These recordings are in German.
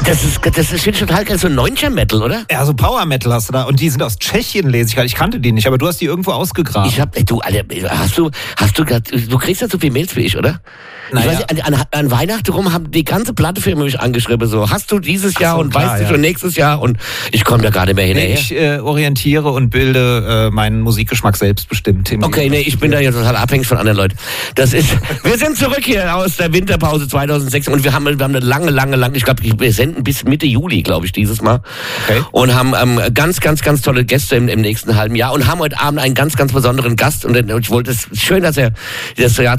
Das ist finde ich total geil, so Neuncher-Metal, oder? Ja, so Power-Metal hast du da. Und die sind aus Tschechien, lese ich gerade. Ich kannte die nicht, aber du hast die irgendwo ausgegraben. Du kriegst ja so viele Mails wie ich, oder? Naja. Ich weiß nicht, an Weihnachten rum haben die ganze Platte für mich angeschrieben, so, hast du dieses Jahr so, und klar, weißt du ja. schon nächstes Jahr und ich komme da gar nicht mehr hinterher. Ich orientiere und bilde meinen Musikgeschmack selbstbestimmt. Okay, nee, ich bin da ja total abhängig von anderen Leuten. Wir sind zurück hier aus der Winterpause 2006 und wir haben eine lange, ich glaube, wir senden bis Mitte Juli, glaube ich, dieses Mal. Okay. Und haben ganz tolle Gäste im nächsten halben Jahr und haben heute Abend einen ganz besonderen Gast und ich wollte es schön, dass er das Jahr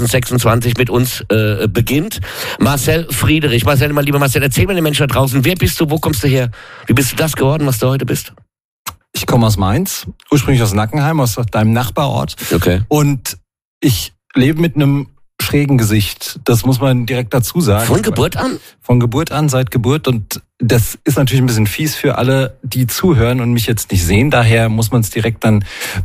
2026 mit uns beginnt. Marcel Friedrich. Marcel, mein lieber Marcel, erzähl mal den Menschen da draußen, wer bist du, wo kommst du her? Wie bist du das geworden, was du heute bist? Ich komme aus Mainz, ursprünglich aus Nackenheim, aus deinem Nachbarort. Okay. Und ich lebe mit einem schrägen Gesicht. Das muss man direkt dazu sagen. Von Geburt an? Von Geburt an, seit Geburt. Und das ist natürlich ein bisschen fies für alle, die zuhören und mich jetzt nicht sehen. Daher muss man es direkt dann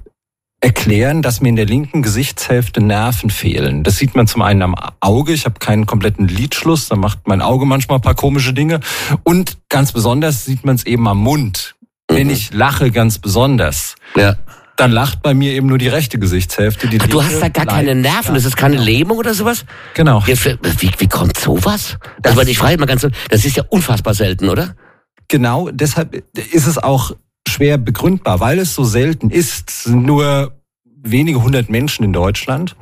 erklären, dass mir in der linken Gesichtshälfte Nerven fehlen. Das sieht man zum einen am Auge. Ich habe keinen kompletten Lidschluss. Da macht mein Auge manchmal ein paar komische Dinge. Und ganz besonders sieht man es eben am Mund. Wenn ich lache, ganz besonders. Ja. Dann lacht bei mir eben nur die rechte Gesichtshälfte. Die Du hast da gar keine Nerven, das ist keine Lähmung oder sowas? Genau. Wie kommt sowas? Also, ich frage mal ganz, das ist ja unfassbar selten, oder? Genau, deshalb ist es auch schwer begründbar, weil es so selten ist, sind nur wenige hundert Menschen in Deutschland,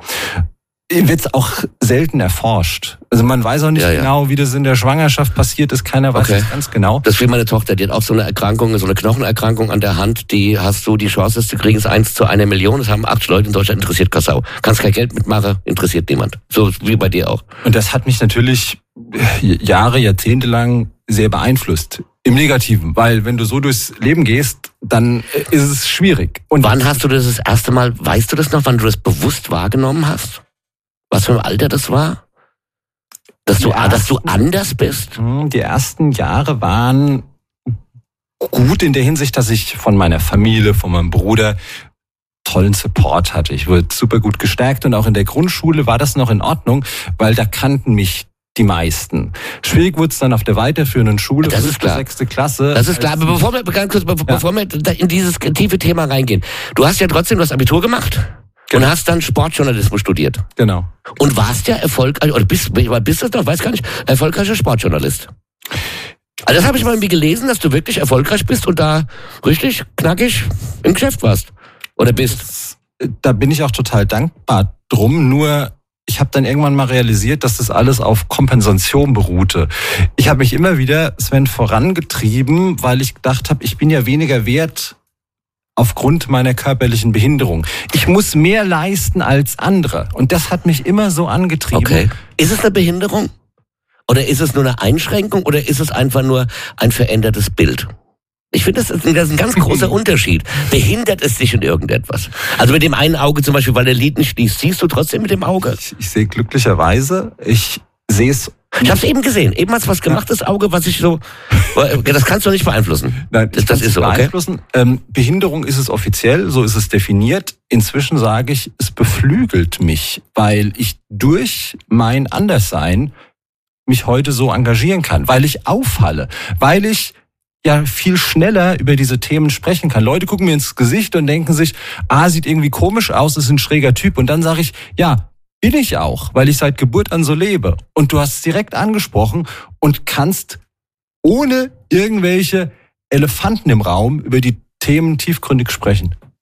wird es auch selten erforscht. Also man weiß auch nicht genau, wie das in der Schwangerschaft passiert ist, keiner weiß es ganz genau. Das ist wie meine Tochter, die hat auch so eine Erkrankung, so eine Knochenerkrankung an der Hand, die Chance, das zu kriegen, ist 1 zu 1 Million, das haben 80 Leute in Deutschland, interessiert keine Sau. Kannst kein Geld mitmachen, interessiert niemand. So wie bei dir auch. Und das hat mich natürlich Jahrzehnte lang sehr beeinflusst. Im Negativen, weil wenn du so durchs Leben gehst, dann ist es schwierig. Und wann hast du das erste Mal, weißt du das noch, wann du das bewusst wahrgenommen hast? Was für ein Alter das war? Dass du anders bist? Die ersten Jahre waren gut in der Hinsicht, dass ich von meiner Familie, von meinem Bruder tollen Support hatte. Ich wurde super gut gestärkt und auch in der Grundschule war das noch in Ordnung, weil da kannten mich die meisten. Schwierig wurde es dann auf der weiterführenden Schule, das ist klar. 6. Klasse. Das ist klar, aber bevor wir in dieses tiefe Thema reingehen, du hast Abitur gemacht und hast dann Sportjournalismus studiert. Genau. Und warst ja erfolgreich, oder bist du noch, weiß gar nicht, erfolgreicher Sportjournalist. Also das habe ich mal irgendwie gelesen, dass du wirklich erfolgreich bist und da richtig knackig im Geschäft warst. Oder bist. Da bin ich auch total dankbar drum, nur ich habe dann irgendwann mal realisiert, dass das alles auf Kompensation beruhte. Ich habe mich immer wieder, Sven, vorangetrieben, weil ich gedacht habe, ich bin ja weniger wert aufgrund meiner körperlichen Behinderung. Ich muss mehr leisten als andere. Und das hat mich immer so angetrieben. Okay. Ist es eine Behinderung? Oder ist es nur eine Einschränkung? Oder ist es einfach nur ein verändertes Bild? Ich finde, das ist ein ganz großer Unterschied. Behindert es dich in irgendetwas? Also mit dem einen Auge zum Beispiel, weil der Lid nicht schließt, siehst du trotzdem mit dem Auge? Ich sehe glücklicherweise, ich sehe es. Ich habe es eben gesehen. Eben hat's was gemacht, das Auge, was ich so. Das kannst du nicht beeinflussen. Nein, das ist so, beeinflussen. Okay? Behinderung ist es offiziell, so ist es definiert. Inzwischen sage ich, es beflügelt mich, weil ich durch mein Anderssein mich heute so engagieren kann, weil ich auffalle, weil ich ja viel schneller über diese Themen sprechen kann. Leute gucken mir ins Gesicht und denken sich, sieht irgendwie komisch aus, ist ein schräger Typ. Und dann sage ich, ja, bin ich auch, weil ich seit Geburt an so lebe. Und du hast es direkt angesprochen und kannst ohne irgendwelche Elefanten im Raum über die Themen tiefgründig sprechen.